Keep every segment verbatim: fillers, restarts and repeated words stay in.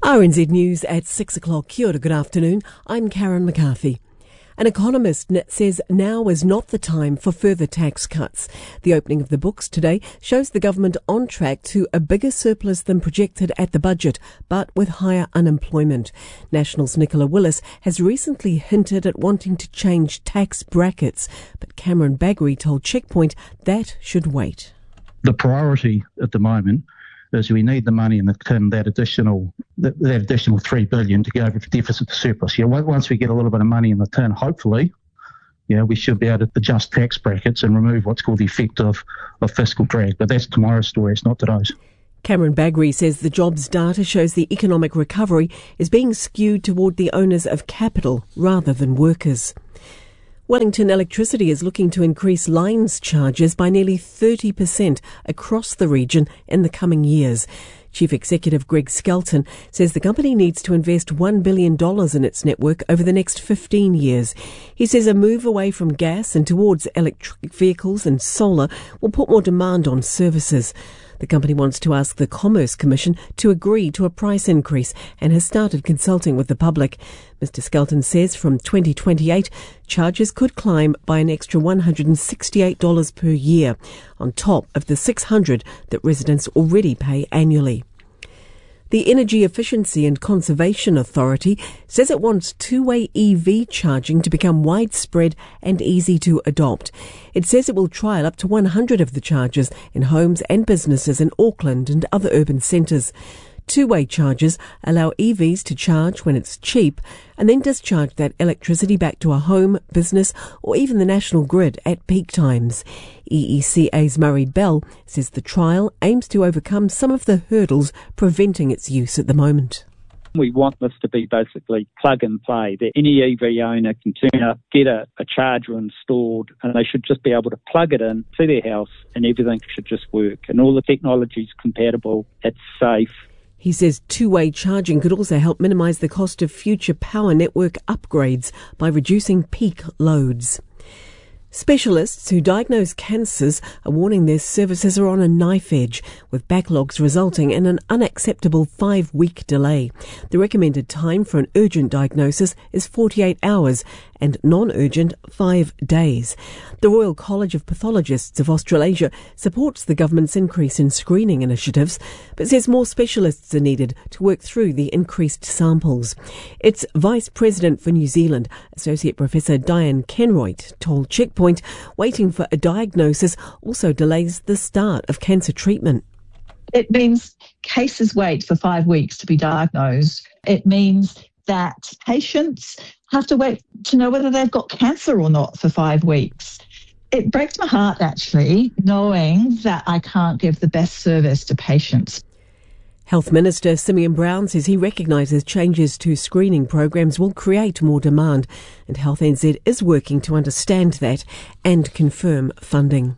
R N Z News at six o'clock. Kia ora, good afternoon. I'm Karen McCarthy. An economist says now is not the time for further tax cuts. The opening of the books today shows the government on track to a bigger surplus than projected at the budget, but with higher unemployment. National's Nicola Willis has recently hinted at wanting to change tax brackets, but Cameron Bagrie told Checkpoint that should wait. The priority at the moment is we need the money in the tin, that additional that, that additional three billion to go over deficit to surplus. Yeah, once we get a little bit of money in the tin, hopefully, yeah, we should be able to adjust tax brackets and remove what's called the effect of, of fiscal drag. But that's tomorrow's story, it's not today's. Cameron Bagrie says the jobs data shows the economic recovery is being skewed toward the owners of capital rather than workers. Wellington Electricity is looking to increase lines charges by nearly thirty percent across the region in the coming years. Chief Executive Greg Skelton says the company needs to invest one billion dollars in its network over the next fifteen years. He says a move away from gas and towards electric vehicles and solar will put more demand on services. The company wants to ask the Commerce Commission to agree to a price increase and has started consulting with the public. Mister Skelton says from twenty twenty-eight, charges could climb by an extra one hundred sixty-eight dollars per year, on top of the six hundred dollars that residents already pay annually. The Energy Efficiency and Conservation Authority says it wants two-way E V charging to become widespread and easy to adopt. It says it will trial up to one hundred of the chargers in homes and businesses in Auckland and other urban centres. Two-way chargers allow E Vs to charge when it's cheap and then discharge that electricity back to a home, business or even the national grid at peak times. E E C A's Murray Bell says the trial aims to overcome some of the hurdles preventing its use at the moment. We want this to be basically plug and play, that any E V owner can turn up, get a, a charger installed, and they should just be able to plug it in to their house and everything should just work. And all the technology is compatible, it's safe. He says two-way charging could also help minimise the cost of future power network upgrades by reducing peak loads. Specialists who diagnose cancers are warning their services are on a knife edge, with backlogs resulting in an unacceptable five-week delay. The recommended time for an urgent diagnosis is forty-eight hours and non-urgent five days. The Royal College of Pathologists of Australasia supports the government's increase in screening initiatives, but says more specialists are needed to work through the increased samples. Its Vice President for New Zealand, Associate Professor Diane Kenroyd, told Checkpoint waiting for a diagnosis also delays the start of cancer treatment. It means cases wait for five weeks to be diagnosed. It means that patients have to wait to know whether they've got cancer or not for five weeks. It breaks my heart, actually, knowing that I can't give the best service to patients. Health Minister Simeon Brown says he recognises changes to screening programs will create more demand, and Health N Z is working to understand that and confirm funding.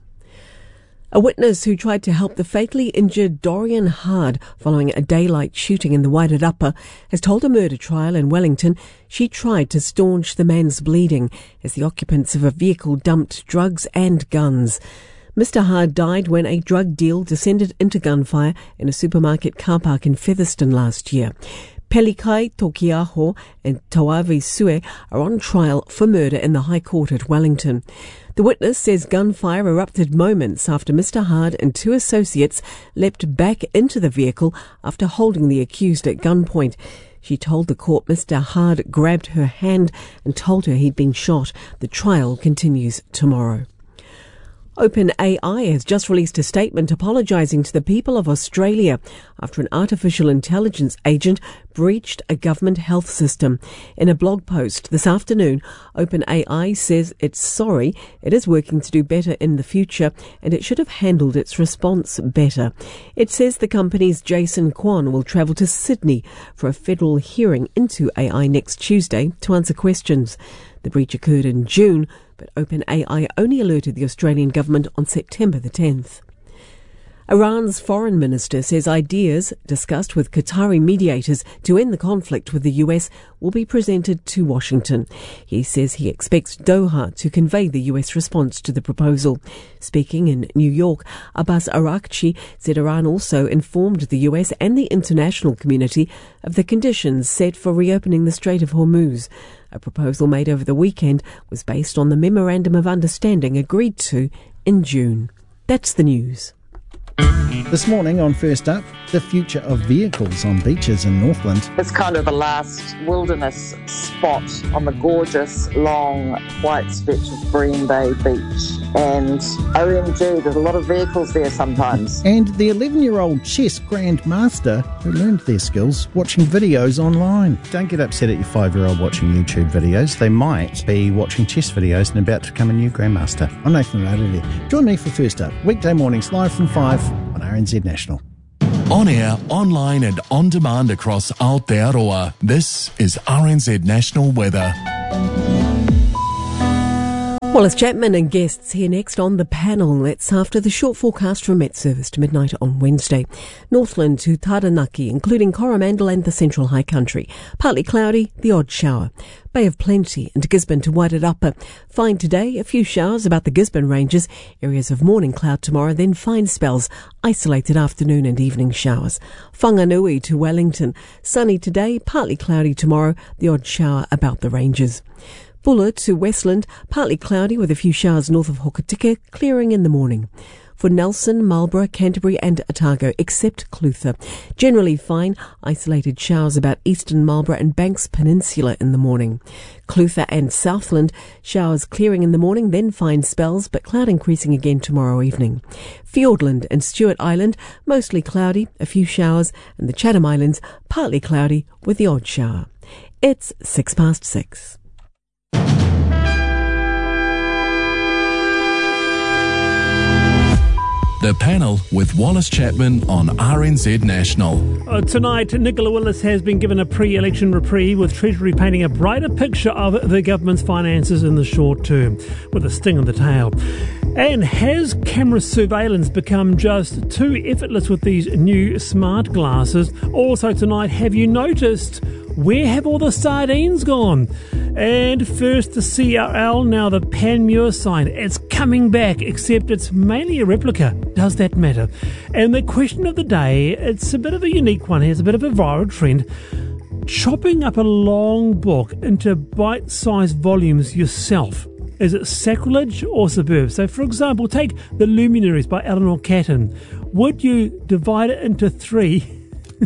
A witness who tried to help the fatally injured Dorian Hard following a daylight shooting in the Wairarapa has told a murder trial in Wellington she tried to staunch the man's bleeding as the occupants of a vehicle dumped drugs and guns. Mister Hard died when a drug deal descended into gunfire in a supermarket car park in Featherston last year. Pelikai Tokiaho and Tawavi Sue are on trial for murder in the High Court at Wellington. The witness says gunfire erupted moments after Mister Hard and two associates leapt back into the vehicle after holding the accused at gunpoint. She told the court Mister Hard grabbed her hand and told her he'd been shot. The trial continues tomorrow. OpenAI has just released a statement apologising to the people of Australia after an artificial intelligence agent breached a government health system. In a blog post this afternoon, OpenAI says it's sorry, it is working to do better in the future, and it should have handled its response better. It says the company's Jason Kwan will travel to Sydney for a federal hearing into A I next Tuesday to answer questions. The breach occurred in June, but OpenAI only alerted the Australian government on September the tenth. Iran's foreign minister says ideas discussed with Qatari mediators to end the conflict with the U S will be presented to Washington. He says he expects Doha to convey the U S response to the proposal. Speaking in New York, Abbas Araghchi said Iran also informed the U S and the international community of the conditions set for reopening the Strait of Hormuz. A proposal made over the weekend was based on the Memorandum of Understanding agreed to in June. That's the news. This morning on First Up, the future of vehicles on beaches in Northland. It's kind of the last wilderness spot on the gorgeous, long, white stretch of Bream Bay Beach. And O M G, there's a lot of vehicles there sometimes. And the eleven-year-old chess grandmaster who learned their skills watching videos online. Don't get upset at your five-year-old watching YouTube videos. They might be watching chess videos and about to become a new grandmaster. I'm Nathan Rarere. Join me for First Up, weekday mornings live from five on R N Z National. On air, online and on demand across Aotearoa. This is R N Z National Weather. Wallace Chapman and guests here next on the panel. That's after the short forecast from Met Service to midnight on Wednesday. Northland to Taranaki, including Coromandel and the Central High Country. Partly cloudy, the odd shower. Bay of Plenty and Gisborne to Wairarapa. Fine today, a few showers about the Gisborne ranges. Areas of morning cloud tomorrow, then fine spells. Isolated afternoon and evening showers. Whanganui to Wellington. Sunny today, partly cloudy tomorrow. The odd shower about the ranges. Buller to Westland, partly cloudy with a few showers north of Hokitika, clearing in the morning. For Nelson, Marlborough, Canterbury and Otago, except Clutha. Generally fine, isolated showers about eastern Marlborough and Banks Peninsula in the morning. Clutha and Southland, showers clearing in the morning, then fine spells, but cloud increasing again tomorrow evening. Fiordland and Stewart Island, mostly cloudy, a few showers, and the Chatham Islands, partly cloudy with the odd shower. It's six past six. The panel with Wallace Chapman on R N Z National. Uh, tonight, Nicola Willis has been given a pre-election reprieve, with Treasury painting a brighter picture of the government's finances in the short term, with a sting in the tail. And has camera surveillance become just too effortless with these new smart glasses? Also tonight, have you noticed where have all the sardines gone? And first the C R L, now the Panmure sign. It's coming back, except it's mainly a replica. Does that matter? And the question of the day, it's a bit of a unique one here. It's a bit of a viral trend. Chopping up a long book into bite-sized volumes yourself. Is it sacrilege or superb? So, for example, take The Luminaries by Eleanor Catton. Would you divide it into three?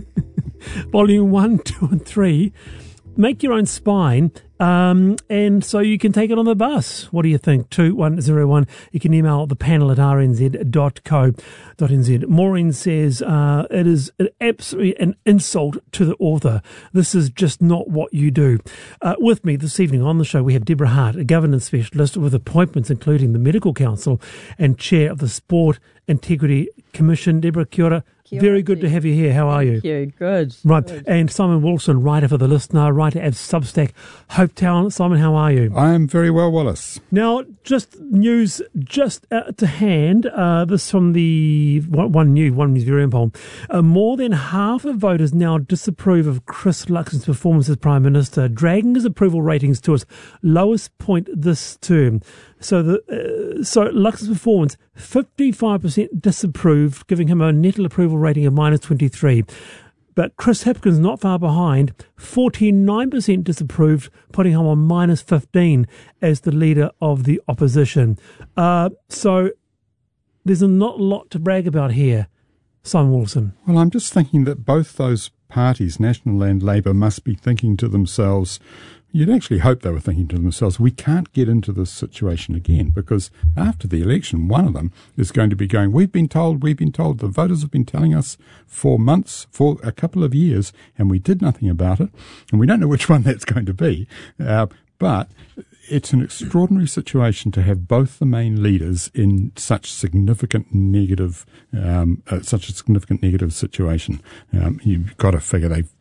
Volume one, two and three. Make your own spine, um, and so you can take it on the bus. What do you think? two one zero one. You can email the panel at r n z dot co dot n z. Maureen says, uh, it is an absolutely an insult to the author. This is just not what you do. Uh, with me this evening on the show, we have Deborah Hart, a governance specialist with appointments including the Medical Council and chair of the Sport Integrity Commission. Deborah, kia ora. Very good to have you here. How are you? Thank you. Good. Right. Good. And Simon Wilson, writer for The Listener, writer at Substack, Hope Town. Simon, how are you? I am very well, Wallace. Now, just news just uh, to hand. Uh, this from the one, one new, one New Zealand poll. Uh, more than half of voters now disapprove of Chris Luxon's performance as Prime Minister, dragging his approval ratings to its lowest point this term. So the uh, so Luxon's performance, fifty-five percent disapproved, giving him a net approval rating of minus twenty-three. But Chris Hipkins not far behind, forty-nine percent disapproved, putting him on minus fifteen as the leader of the opposition. Uh, so there's a not a lot to brag about here, Simon Wilson. Well, I'm just thinking that both those parties, National and Labour, must be thinking to themselves, you'd actually hope they were thinking to themselves, we can't get into this situation again, because after the election, one of them is going to be going, we've been told, we've been told, the voters have been telling us for months, for a couple of years, and we did nothing about it, and we don't know which one that's going to be. Uh, but it's an extraordinary situation to have both the main leaders in such significant negative, um, uh, such a significant negative situation. Um, you've got to figure they've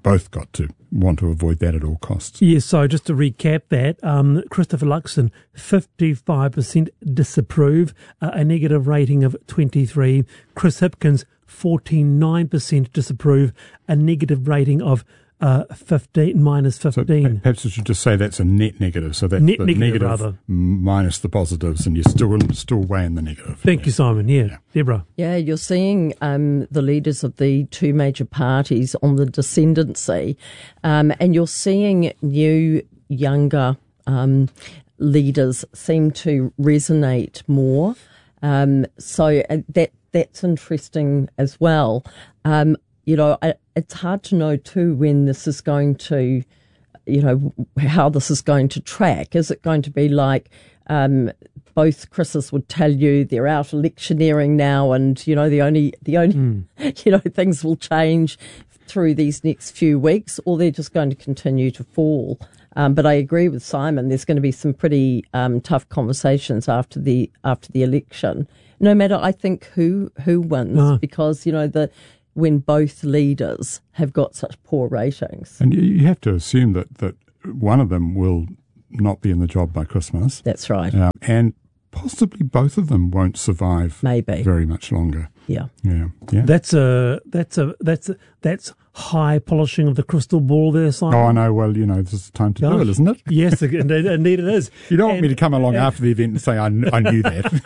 both got to want to avoid that at all costs. Yes, so just to recap that, um, Christopher Luxon, fifty-five percent disapprove, uh, a negative rating of twenty-three. Chris Hipkins, forty-nine percent disapprove, a negative rating of uh, fifteen, minus fifteen. So perhaps we should just say that's a net negative. So that's net the negative, negative rather. minus the positives, and you're still still weighing the negative. Thank yeah. you, Simon. Yeah. yeah. Deborah. Yeah, you're seeing um, the leaders of the two major parties on the descendancy, um, and you're seeing new, younger um, leaders seem to resonate more. Um, so uh, that that's interesting as well. Um, you know, I, it's hard to know too when this is going to, you know, how this is going to track. Is it going to be like um, both Chris's would tell you they're out electioneering now, and you know the only the only mm. you know things will change through these next few weeks, or they're just going to continue to fall. Um, but I agree with Simon. There's going to be some pretty um, tough conversations after the after the election. No matter, I think, who who wins, no. because you know the. when both leaders have got such poor ratings. And you have to assume that, that one of them will not be in the job by Christmas. That's right. Um, and possibly both of them won't survive Maybe. very much longer. Yeah. Yeah. Yeah. That's a that's a that's a, that's high polishing of the crystal ball there, Simon. Oh, I know. Well, you know, this is the time to Gosh. do it, isn't it? Yes, indeed, indeed it is. You don't and, want me to come along uh, after the event and say, I, I knew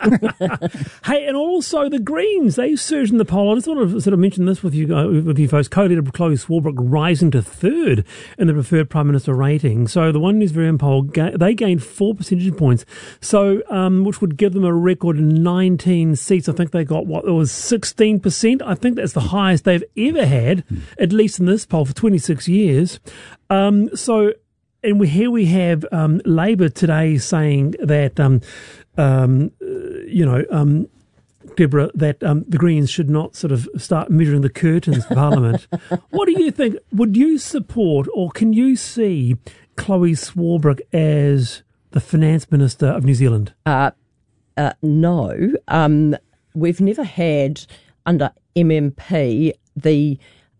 that. Hey, and also the Greens, they surged in the poll. I just want to sort of mention this with you, uh, with you folks. Co-leader Chloe Swarbrick rising to third in the preferred Prime Minister rating. So the One News Varian poll, they gained four percentage points, so um, which would give them a record nineteen seats. I think they got, what, it was sixteen percent. I think that's the highest they've ever had, mm. at least in this poll, for twenty-six years. Um, so, and we, here we have um, Labour today saying that, um, um, you know, um, Deborah, that um, the Greens should not sort of start measuring the curtains for Parliament. What do you think? Would you support, or can you see Chloe Swarbrick as the Finance Minister of New Zealand? Uh, uh, no. Um, we've never had, under M M P, the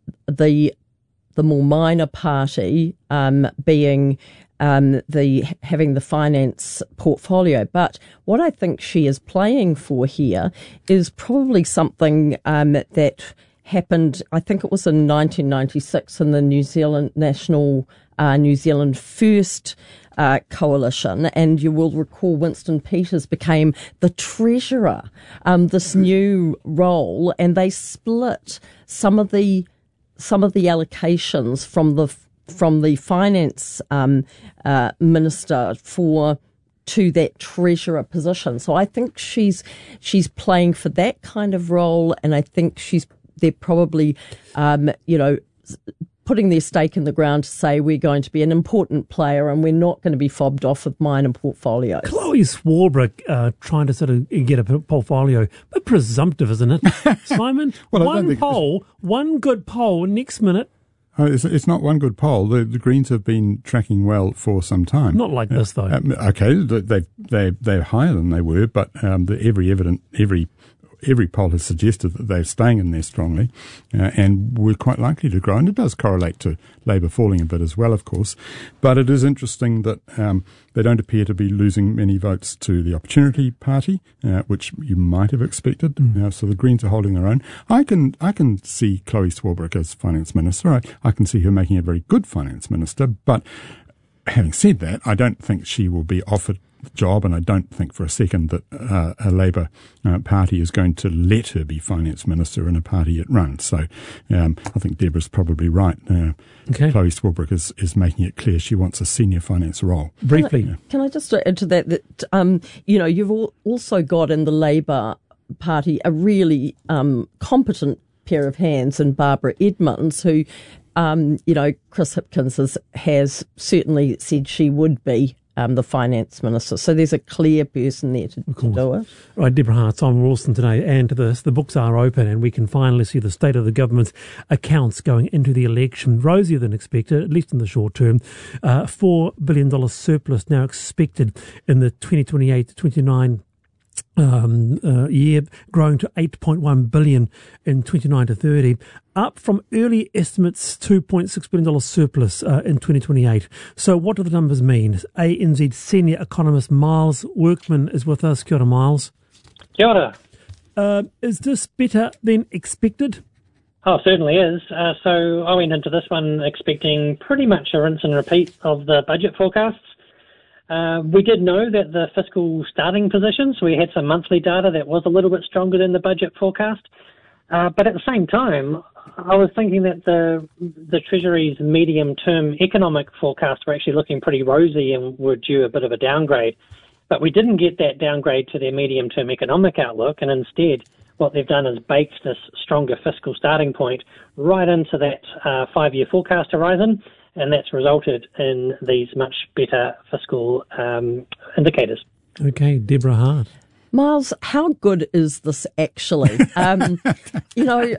the the more minor party um, being um, the having the finance portfolio. But what I think she is playing for here is probably something um, that happened, I think it was in nineteen ninety-six in the New Zealand National uh, New Zealand First Uh, coalition, and you will recall Winston Peters became the treasurer, um, this new role, and they split some of the some of the allocations from the from the finance um, uh, minister for to that treasurer position. So I think she's she's playing for that kind of role, and I think she's they're probably um, you know. putting their stake in the ground to say we're going to be an important player and we're not going to be fobbed off with minor portfolios. Chloe Swarbrick uh, trying to sort of get a portfolio, but presumptive, isn't it, Simon? well, one poll, one good poll, next minute. Oh, it's, it's not one good poll. The, the Greens have been tracking well for some time. Not like uh, this, though. Um, okay, they they they're higher than they were, but um, the, every evident every. Every poll has suggested that they're staying in there strongly uh, and we're quite likely to grow. And it does correlate to Labour falling a bit as well, of course. But it is interesting that um, they don't appear to be losing many votes to the Opportunity Party, uh, which you might have expected. Mm. Uh, so the Greens are holding their own. I can I can see Chloe Swarbrick as Finance Minister. I, I can see her making a very good Finance Minister. But having said that, I don't think she will be offered job, and I don't think for a second that uh, a Labour uh, party is going to let her be finance minister in a party it runs. So um, I think Deborah's probably right. Uh, okay. Chloe Swarbrick is, is making it clear she wants a senior finance role. Briefly. Can I, can I just add to that that, um, you know, you've all also got in the Labour Party a really um, competent pair of hands in Barbara Edmonds, who, um, you know, Chris Hipkins has, has certainly said she would be Um, the finance minister. So there's a clear person there to, to do it. Right, Deborah Hart, Simon Wilson today. And to this, the books are open and we can finally see the state of the government's accounts going into the election. Rosier than expected, at least in the short term. Uh, four billion dollars surplus now expected in the twenty twenty-eight to twenty-nine um, uh, year, growing to eight point one billion in twenty-nine to thirty, up from early estimates two point six billion dollars surplus uh, in twenty twenty-eight. So what do the numbers mean? A N Z senior economist Miles Workman is with us. Kia ora, Miles. Kia ora. Uh, is this better than expected? Oh, certainly is. Uh, so I went into this one expecting pretty much a rinse and repeat of the budget forecasts. Uh, we did know that the fiscal starting positions, we had some monthly data that was a little bit stronger than the budget forecast. Uh, but at the same time, I was thinking that the the Treasury's medium-term economic forecasts were actually looking pretty rosy and were due a bit of a downgrade. But we didn't get that downgrade to their medium-term economic outlook, and instead what they've done is baked this stronger fiscal starting point right into that uh, five-year forecast horizon, and that's resulted in these much better fiscal um, indicators. Okay, Deborah Hart. Miles, how good is this actually? Um, you know,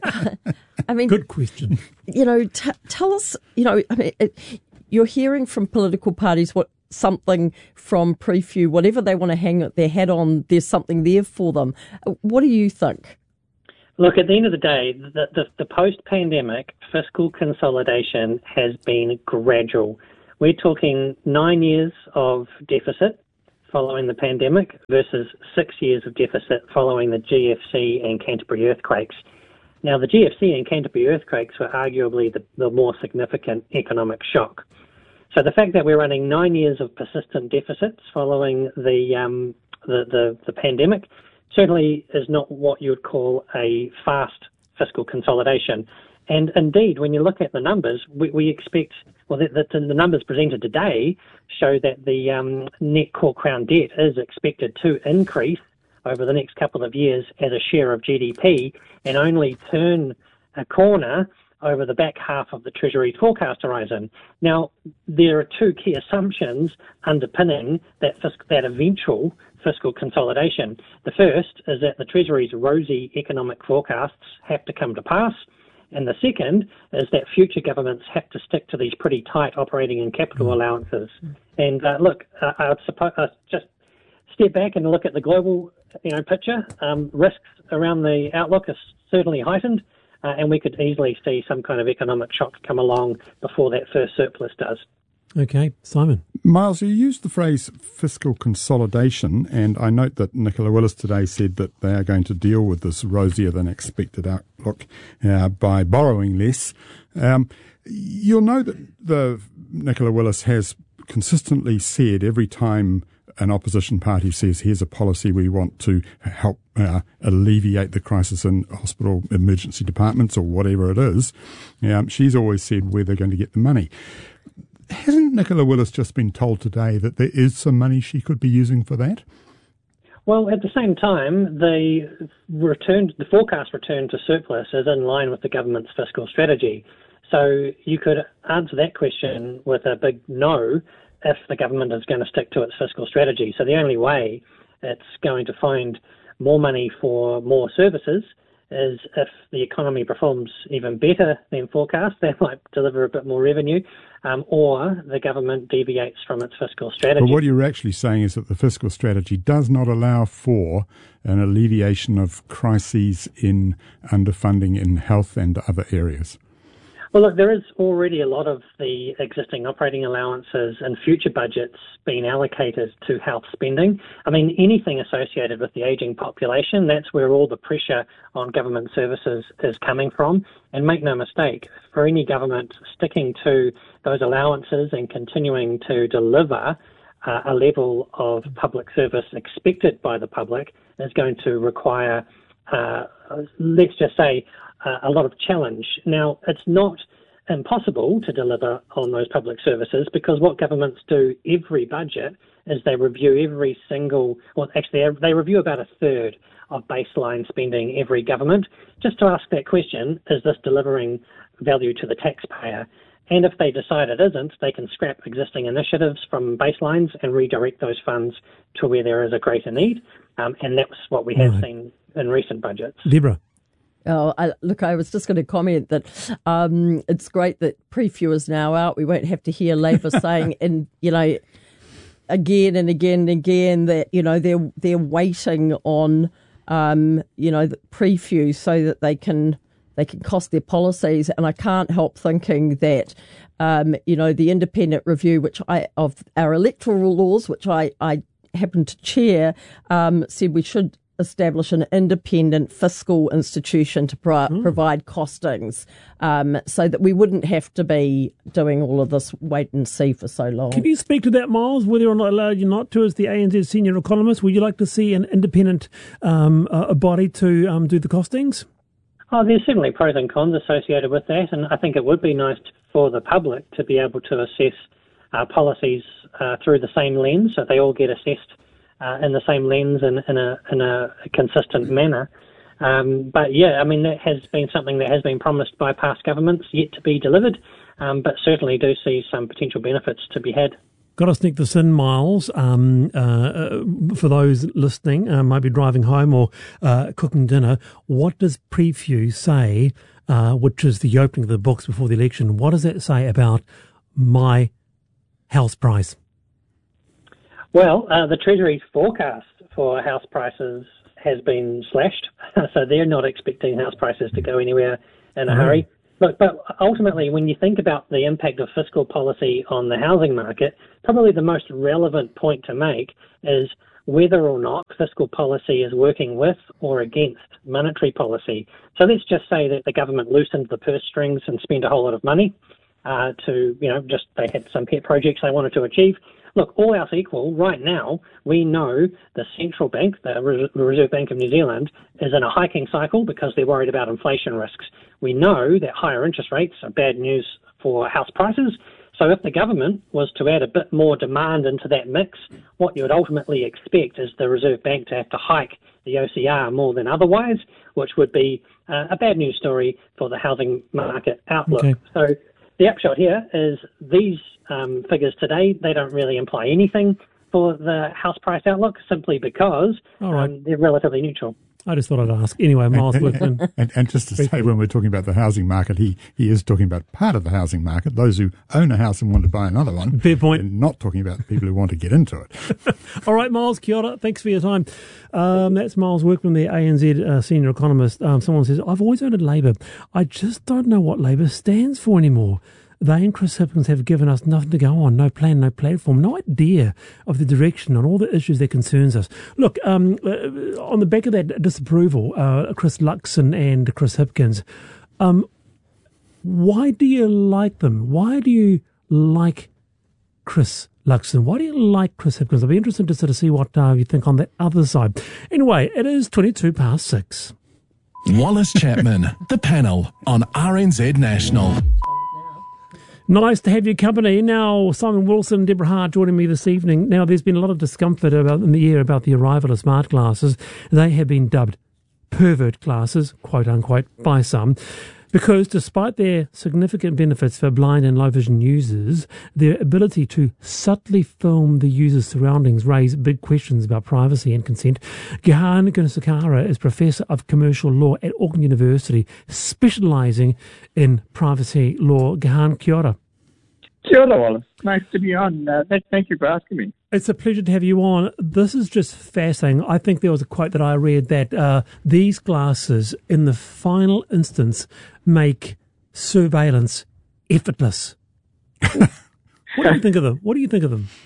I mean... Good question. You know, t- tell us, you know, I mean, it, you're hearing from political parties what something from Prefew, whatever they want to hang their hat on, there's something there for them. What do you think? Look, at the end of the day, the, the, the post-pandemic fiscal consolidation has been gradual. We're talking nine years of deficit following the pandemic versus six years of deficit following the G F C and Canterbury earthquakes. Now, the G F C and Canterbury earthquakes were arguably the, the more significant economic shock. So the fact that we're running nine years of persistent deficits following the um, the, the, the pandemic certainly is not what you would call a fast fiscal consolidation. And indeed, when you look at the numbers, we, we expect, well, the, the, the numbers presented today show that the um, net core crown debt is expected to increase over the next couple of years as a share of G D P and only turn a corner over the back half of the Treasury's forecast horizon. Now, there are two key assumptions underpinning that fisc- that eventual fiscal consolidation. The first is that the Treasury's rosy economic forecasts have to come to pass, and the second is that future governments have to stick to these pretty tight operating and capital allowances. And uh, look, uh, I'd suppose uh, just step back and look at the global, you know, picture. Um, risks around the outlook are certainly heightened. Uh, and we could easily see some kind of economic shock come along before that first surplus does. Okay, Simon. Miles, you used the phrase fiscal consolidation, and I note that Nicola Willis today said that they are going to deal with this rosier than expected outlook uh, by borrowing less. Um, you'll know that the Nicola Willis has consistently said every time an opposition party says, here's a policy we want to help uh, alleviate the crisis in hospital emergency departments or whatever it is, um, she's always said where they're going to get the money. Hasn't Nicola Willis just been told today that there is some money she could be using for that? Well, at the same time, the return, the forecast return to surplus is in line with the government's fiscal strategy. So you could answer that question with a big no if the government is going to stick to its fiscal strategy. So the only way it's going to find more money for more services is if the economy performs even better than forecast. They might deliver a bit more revenue, um, or the government deviates from its fiscal strategy. But what you're actually saying is that the fiscal strategy does not allow for an alleviation of crises in underfunding in health and other areas. Well, look, there is already a lot of the existing operating allowances and future budgets being allocated to health spending. I mean, anything associated with the ageing population, that's where all the pressure on government services is coming from. And make no mistake, for any government sticking to those allowances and continuing to deliver uh, a level of public service expected by the public is going to require, uh, let's just say, Uh, a lot of challenge. Now, it's not impossible to deliver on those public services because what governments do every budget is they review every single, well, actually, they review about a third of baseline spending every government just to ask that question, is this delivering value to the taxpayer? And if they decide it isn't, they can scrap existing initiatives from baselines and redirect those funds to where there is a greater need. Um, and that's what we have right. seen in recent budgets. Deborah. Oh, I, look, I was just going to comment that um, it's great that Prefew is now out. We won't have to hear Labour saying, in you know, again and again and again that, you know, they're they're waiting on, um, you know, the preview so that they can they can cost their policies. And I can't help thinking that, um, you know, the independent review, which I of our electoral laws, which I I happen to chair, um, said we should establish an independent fiscal institution to pro- mm. provide costings, um, so that we wouldn't have to be doing all of this wait and see for so long. Can you speak to that, Miles, whether or not allowed you not to as the A N Z senior economist? Would you like to see an independent um, uh, body to um, do the costings? Oh, there's certainly pros and cons associated with that, and I think it would be nice for the public to be able to assess uh, policies uh, through the same lens, so they all get assessed Uh, in the same lens and in a in a consistent manner. Um, but yeah, I mean, that has been something that has been promised by past governments, yet to be delivered, um, but certainly do see some potential benefits to be had. Got to sneak this in, Miles, um, uh, for those listening, uh, might be driving home or uh, cooking dinner. What does Preview say, uh, which is the opening of the books before the election, what does that say about my house price? Well, uh, the Treasury's forecast for house prices has been slashed, so they're not expecting house prices to go anywhere in a mm-hmm. hurry. But, but ultimately, when you think about the impact of fiscal policy on the housing market, probably the most relevant point to make is whether or not fiscal policy is working with or against monetary policy. So let's just say that the government loosened the purse strings and spent a whole lot of money uh, to, you know, just they had some pet projects they wanted to achieve. Look, all else equal, right now, we know the central bank, the Reserve Bank of New Zealand, is in a hiking cycle because they're worried about inflation risks. We know that higher interest rates are bad news for house prices. So if the government was to add a bit more demand into that mix, what you would ultimately expect is the Reserve Bank to have to hike the O C R more than otherwise, which would be uh, a bad news story for the housing market outlook. Okay. So the upshot here is these um, figures today, they don't really imply anything for the house price outlook simply because All right. um, they're relatively neutral. I just thought I'd ask. Anyway, Miles Workman. and, and just to say, when we're talking about the housing market, he, he is talking about part of the housing market, those who own a house and want to buy another one. Fair point. And not talking about the people who want to get into it. All right, Miles, kia ora. Thanks for your time. Um, that's Miles Workman, the A N Z uh, senior economist. Um, someone says, I've always voted Labour. I just don't know what Labour stands for anymore. They and Chris Hipkins have given us nothing to go on, no plan, no platform, no idea of the direction on all the issues that concerns us. Look, um, uh, on the back of that disapproval, uh, Chris Luxon and Chris Hipkins, um, why do you like them? Why do you like Chris Luxon? Why do you like Chris Hipkins? I'll be interested to sort of see what uh, you think on the other side. Anyway, it is twenty-two past six. Wallace Chapman, the panel on R N Z National. Nice to have your company. Now, Simon Wilson and Deborah Hart joining me this evening. Now, there's been a lot of discomfort about in the air about the arrival of smart glasses. They have been dubbed pervert glasses, quote unquote, by some, because despite their significant benefits for blind and low vision users, their ability to subtly film the user's surroundings raise big questions about privacy and consent. Gihan Gunasekara is Professor of Commercial Law at Auckland University, specialising in privacy law. Gihan, kia ora. Kia ora, Wallace. Nice to be on. Uh, thank you for asking me. It's a pleasure to have you on. This is just fascinating. I think there was a quote that I read that uh, these glasses, in the final instance, make surveillance effortless. What do you think of them? What do you think of them?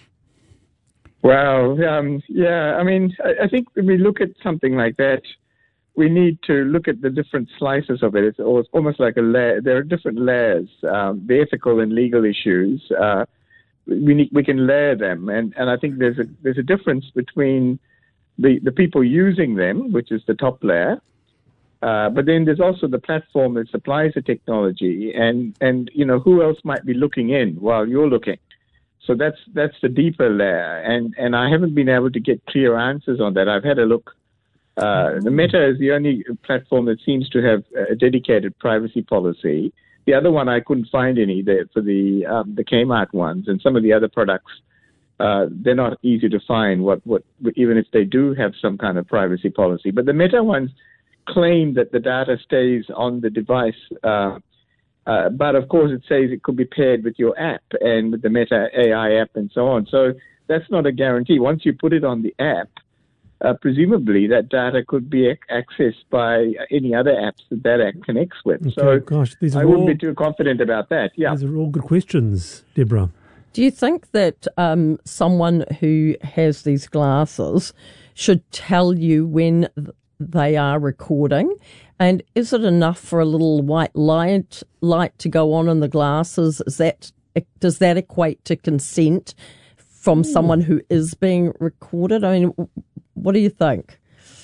Well, um, yeah, I mean, I, I think when we look at something like that, we need to look at the different slices of it. It's almost like a layer. There are different layers, um, the ethical and legal issues. Uh, we need, we can layer them, and, and I think there's a there's a difference between the, the people using them, which is the top layer, uh, but then there's also the platform that supplies the technology, and, and you know who else might be looking in while you're looking. So that's that's the deeper layer, and, and I haven't been able to get clear answers on that. I've had a look. Uh, the Meta is the only platform that seems to have a dedicated privacy policy. The other one, I couldn't find any there for the um, the Kmart ones, and some of the other products, uh, they're not easy to find. What what even if they do have some kind of privacy policy, but the Meta ones claim that the data stays on the device, uh, uh, but of course it says it could be paired with your app and with the Meta A I app and so on. So that's not a guarantee. Once you put it on the app, uh, presumably that data could be ac- accessed by any other apps that that app connects with. Okay, so gosh, these are I wouldn't all, be too confident about that. Yeah, these are all good questions, Deborah. Do you think that um, someone who has these glasses should tell you when th- they are recording? And is it enough for a little white light light to go on in the glasses? Is that does that equate to consent from someone who is being recorded? I mean, what do you think?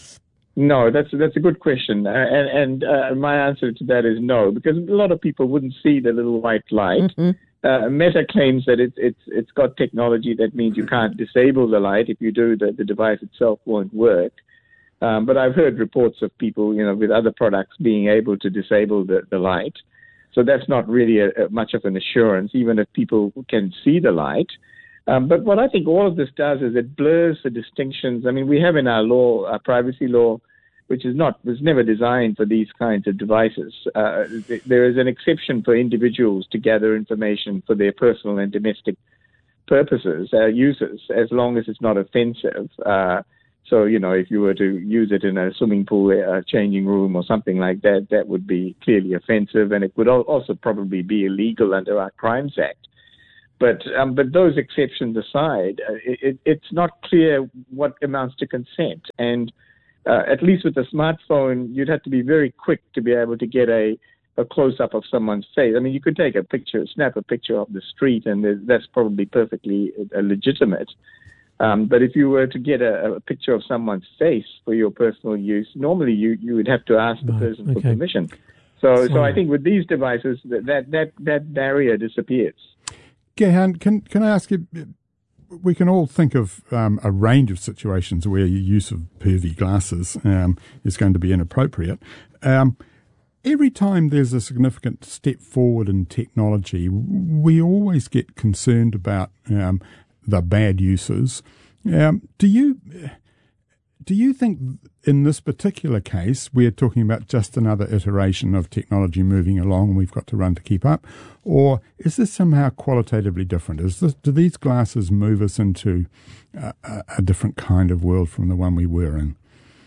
No, that's that's a good question, uh, and and uh, my answer to that is no, because a lot of people wouldn't see the little white light. Mm-hmm. Uh, Meta claims that it's it's it's got technology that means you can't disable the light. If you do, the, the device itself won't work. Um, but I've heard reports of people, you know, with other products being able to disable the, the light. So that's not really a, a much of an assurance, even if people can see the light. Um, but what I think all of this does is it blurs the distinctions. I mean, we have in our law, our privacy law, which is not was never designed for these kinds of devices. Uh, th- there is an exception for individuals to gather information for their personal and domestic purposes, uh, uses, as long as it's not offensive. Uh, so, you know, if you were to use it in a swimming pool, a changing room or something like that, that would be clearly offensive, and it would al- also probably be illegal under our Crimes Act. But um, but those exceptions aside, uh, it, it's not clear what amounts to consent. And uh, at least with a smartphone, you'd have to be very quick to be able to get a, a close-up of someone's face. I mean, you could take a picture, snap a picture of the street, and that's probably perfectly uh, legitimate. Um, but if you were to get a, a picture of someone's face for your personal use, normally you, you would have to ask the right. person okay. for permission. So Sorry. so I think with these devices, that that, that, that barrier disappears. Gehan, can can I ask you, we can all think of um, a range of situations where your use of pervy glasses um, is going to be inappropriate. Um, every time there's a significant step forward in technology, we always get concerned about um, the bad uses. Um, do you do you think in this particular case we're talking about just another iteration of technology moving along and we've got to run to keep up? Or is this somehow qualitatively different? Is this, do these glasses move us into a, a different kind of world from the one we were in?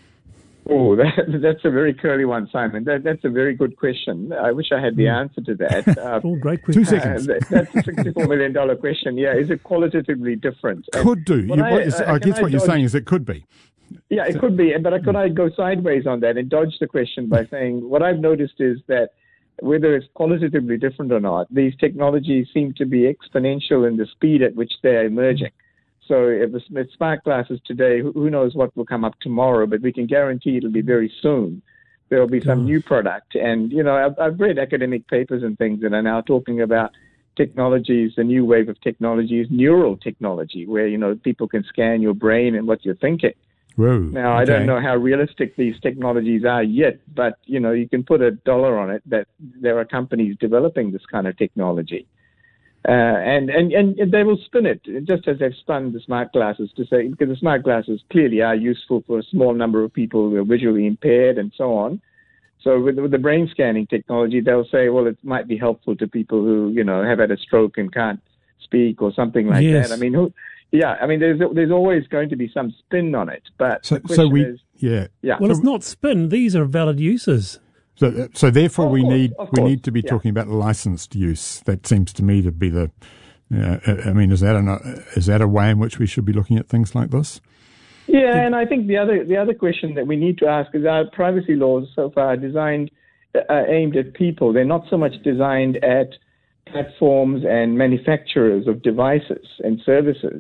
Oh, that, that's a very curly one, Simon. That, that's a very good question. I wish I had the answer to that. Uh, oh, great question. Two seconds. Uh, that's a sixty-four million dollars question. Yeah, is it qualitatively different? Could do. You, I, what is, uh, I guess I what you're dodge, saying is it could be. Yeah, it so, could be. But could I go sideways on that and dodge the question by saying what I've noticed is that whether it's qualitatively different or not, these technologies seem to be exponential in the speed at which they're emerging. So if it's, it's smart glasses today, who knows what will come up tomorrow, but we can guarantee it'll be very soon. There will be some new product. And, you know, I've, I've read academic papers and things that are now talking about technologies, the new wave of technology is neural technology, where, you know, people can scan your brain and what you're thinking. Whoa, now, okay. I don't know how realistic these technologies are yet, but, you know, you can put a dollar on it that there are companies developing this kind of technology. Uh, and, and, and they will spin it, just as they've spun the smart glasses to say, because the smart glasses clearly are useful for a small number of people who are visually impaired and so on. So with, with the brain scanning technology, they'll say, well, it might be helpful to people who, you know, have had a stroke and can't speak or something like yes. that. I mean, who, yeah, I mean, there's there's always going to be some spin on it. But so, the question so we, is, yeah, yeah. Well, it's not spin; these are valid uses. So, so therefore, Of we course, need of we course, need to be yeah. talking about licensed use. That seems to me to be the. Uh, I mean, is that an, is that a way in which we should be looking at things like this? Yeah, and I think the other the other question that we need to ask is our privacy laws so far are designed uh, aimed at people. They're not so much designed at platforms and manufacturers of devices and services.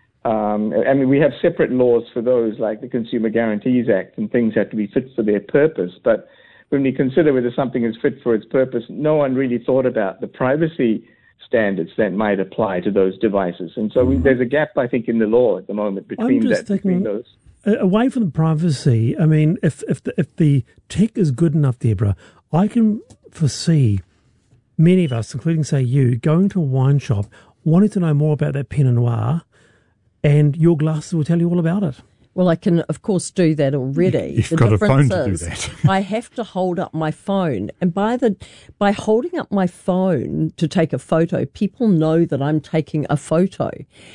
Um, I mean, we have separate laws for those, like the Consumer Guarantees Act, and things have to be fit for their purpose. But when we consider whether something is fit for its purpose, no one really thought about the privacy standards that might apply to those devices. And so we, there's a gap, I think, in the law at the moment between, I'm just that, between thinking, those. Away from the privacy, I mean, if if the, if the tech is good enough, Deborah, I can foresee many of us, including, say, you, going to a wine shop, wanting to know more about that Pinot Noir, and your glasses will tell you all about it. Well, I can, of course, do that already. You've the got a phone difference to do is that. I have to hold up my phone, and by the by holding up my phone to take a photo, people know that I'm taking a photo.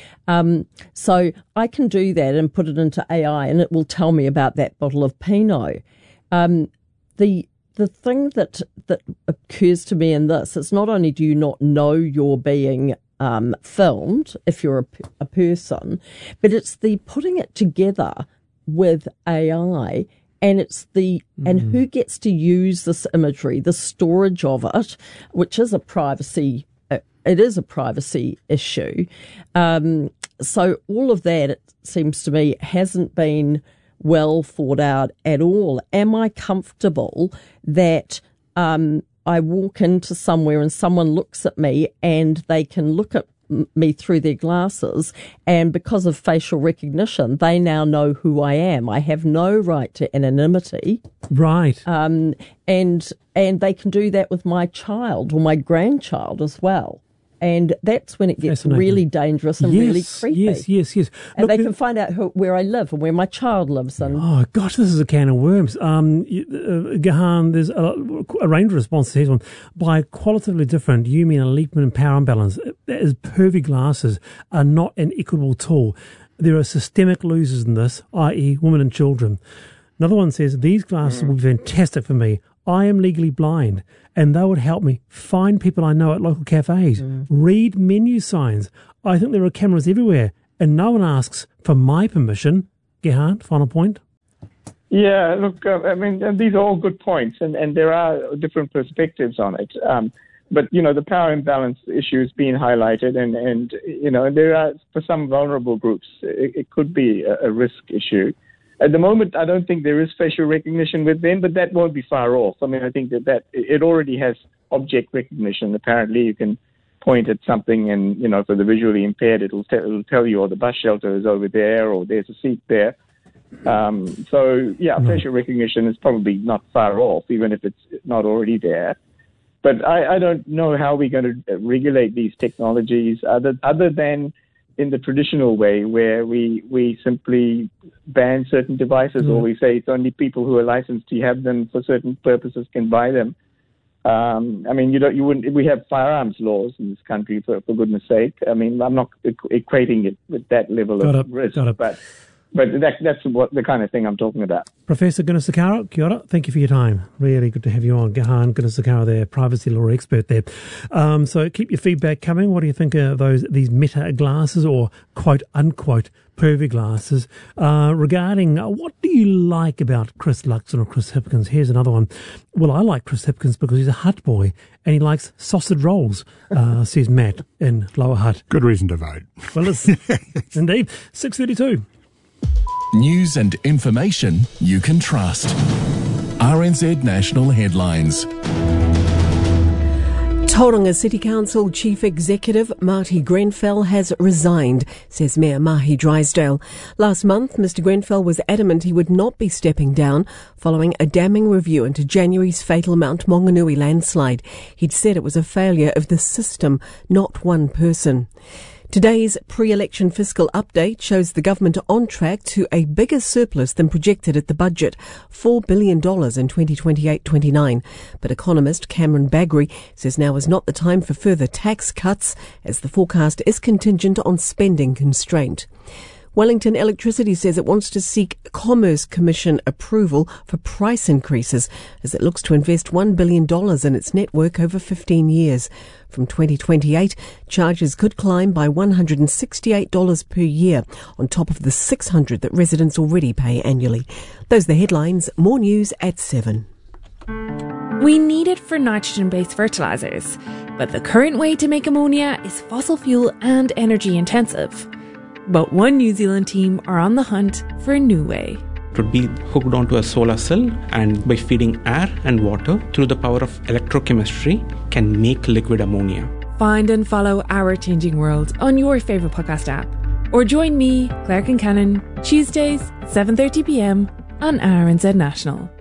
Um, so I can do that and put it into A I, and it will tell me about that bottle of Pinot. Um, the the thing that that occurs to me in this, it's not only do you not know you're being Um, filmed if you're a, a person, but it's the putting it together with A I, and it's the mm. and who gets to use this imagery, the storage of it, which is a privacy uh, it is a privacy issue. Um, so all of that, it seems to me, hasn't been well thought out at all. Am I comfortable that um, I walk into somewhere and someone looks at me and they can look at me through their glasses, and because of facial recognition, they now know who I am. I have no right to anonymity. Right. Um, and and they can do that with my child or my grandchild as well. And that's when it gets really dangerous and yes, really creepy. Yes, yes, yes. And Look, they can find out who, where I live and where my child lives. And oh, gosh, this is a can of worms. Um, uh, Gahan, there's a, a range of responses to this one. By qualitatively different, you mean a Leakman and power imbalance. That is, pervy glasses are not an equitable tool. There are systemic losers in this, that is women and children. Another one says, these glasses mm. will be fantastic for me. I am legally blind, and they would help me find people I know at local cafes, mm. read menu signs. I think there are cameras everywhere, and no one asks for my permission. Gerhard, final point? Yeah, look, uh, I mean, these are all good points, and, and there are different perspectives on it. Um, but, you know, the power imbalance issue is being highlighted, and, and you know, there are, for some vulnerable groups, it, it could be a, a risk issue. At the moment, I don't think there is facial recognition with them, but that won't be far off. I mean, I think that, that it already has object recognition. Apparently, you can point at something and, you know, for the visually impaired, it'll, te- it'll tell you, or the bus shelter is over there, or there's a seat there. Um, so, yeah, mm. facial recognition is probably not far off, even if it's not already there. But I, I don't know how we're going to regulate these technologies other, other than in the traditional way, where we we simply ban certain devices, mm. or we say it's only people who are licensed to have them for certain purposes can buy them. Um, I mean, you don't, you wouldn't. We have firearms laws in this country, for, for goodness sake. I mean, I'm not equating it with that level got of it, risk, got it. but but that, that's what the kind of thing I'm talking about. Professor Gunasekara, kia ora. Thank you for your time. Really good to have you on. Gahan Gunasekara there, privacy law expert there. Um, so keep your feedback coming. What do you think of those these meta glasses, or quote unquote pervy glasses? Uh, regarding uh, what do you like about Chris Luxon or Chris Hipkins? Here's another one. Well, I like Chris Hipkins because he's a Hutt boy and he likes sausage rolls, uh, says Matt in Lower Hutt. Good reason to vote. Well, it's indeed. six thirty-two. News and information you can trust. R N Z National Headlines. Tauranga City Council Chief Executive Marty Grenfell has resigned, says Mayor Mahi Drysdale. Last month, Mister Grenfell was adamant he would not be stepping down following a damning review into January's fatal Mount Maunganui landslide. He'd said it was a failure of the system, not one person. Today's pre-election fiscal update shows the government on track to a bigger surplus than projected at the budget, four billion dollars in twenty twenty-eight twenty-nine. But economist Cameron Bagri says now is not the time for further tax cuts, as the forecast is contingent on spending constraint. Wellington Electricity says it wants to seek Commerce Commission approval for price increases as it looks to invest one billion dollars in its network over fifteen years. From twenty twenty-eight, charges could climb by one hundred sixty-eight dollars per year, on top of the six hundred dollars that residents already pay annually. Those are the headlines. More news at seven. We need it for nitrogen-based fertilisers, but the current way to make ammonia is fossil fuel and energy intensive. But one New Zealand team are on the hunt for a new way. It would be hooked onto a solar cell, and by feeding air and water through the power of electrochemistry can make liquid ammonia. Find and follow Our Changing World on your favourite podcast app. Or join me, Claire Kincannon, Tuesdays, seven thirty p m on R N Z National.